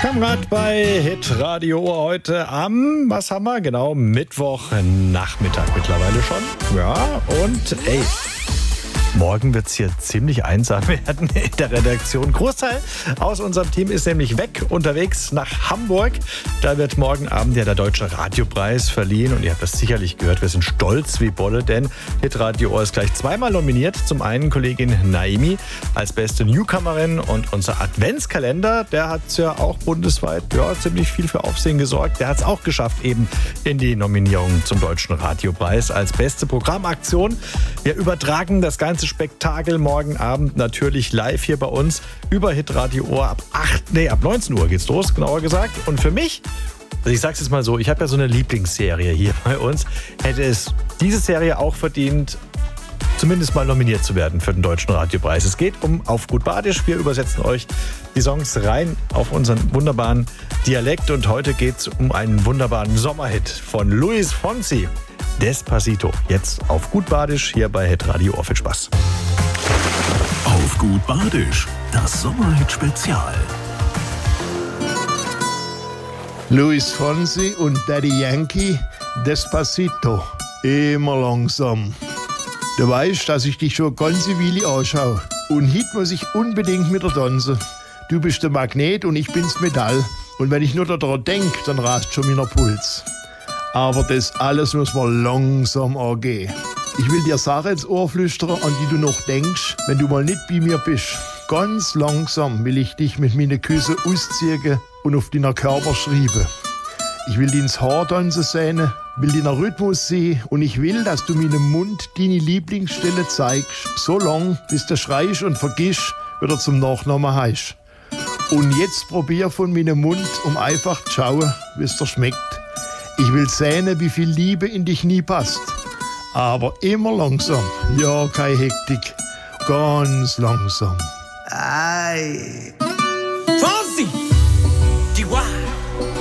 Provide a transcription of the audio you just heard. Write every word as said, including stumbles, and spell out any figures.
Kamerad bei Hitradio heute am, was haben wir? Genau, Mittwochnachmittag mittlerweile schon. Ja, und ey, morgen wird es hier ziemlich einsam werden in der Redaktion. Großteil aus unserem Team ist nämlich weg, unterwegs nach Hamburg. Da wird morgen Abend ja der Deutsche Radiopreis verliehen. Und ihr habt das sicherlich gehört, wir sind stolz wie Bolle, denn Hitradio Ohr ist gleich zweimal nominiert. Zum einen Kollegin Naimi als beste Newcomerin und unser Adventskalender, der hat ja auch bundesweit ja, ziemlich viel für Aufsehen gesorgt. Der hat es auch geschafft eben in die Nominierung zum Deutschen Radiopreis als beste Programmaktion. Wir übertragen das ganze Spektakel morgen Abend natürlich live hier bei uns über Hitradio Ohr ab acht, nee, ab neunzehn Uhr geht's los, genauer gesagt. Und für mich, also ich sag's jetzt mal so, ich habe ja so eine Lieblingsserie hier bei uns, hätte es diese Serie auch verdient, zumindest mal nominiert zu werden für den Deutschen Radiopreis. Es geht um Auf gut Badisch. Wir übersetzen euch die Songs rein auf unseren wunderbaren Dialekt. Und heute geht's um einen wunderbaren Sommerhit von Luis Fonsi. Despacito. Jetzt auf gut Badisch hier bei Hitradio Ohr. Viel Spaß. Auf gut Badisch, das Sommerhit-Spezial. Luis Fonsi und Daddy Yankee, Despacito. Immer langsam. Du weißt, dass ich dich schon eine ganze Weile anschaue. Und heute muss ich unbedingt mit dir tanzen. Du bist der Magnet und ich bin's Metall. Und wenn ich nur daran denke, dann rast schon mein Puls. Aber das alles muss man langsam angehen. Ich will dir Sachen ins Ohr flüstern, an die du noch denkst, wenn du mal nicht bei mir bist. Ganz langsam will ich dich mit meinen Küssen ausziehen und auf deiner Körper schreiben. Ich will dir ins Haar tanzen sehen, will deinen Rhythmus sehen und ich will, dass du meinem Mund deine Lieblingsstelle zeigst, so lang, bis du schreist und vergisst, wieder zum Nachnamen heißt. Und jetzt probier von meinem Mund, um einfach zu schauen, wie es dir schmeckt. Ich will sehen, wie viel Liebe in dich nie passt. Aber immer langsam. Ja, keine Hektik. Ganz langsam. Ay.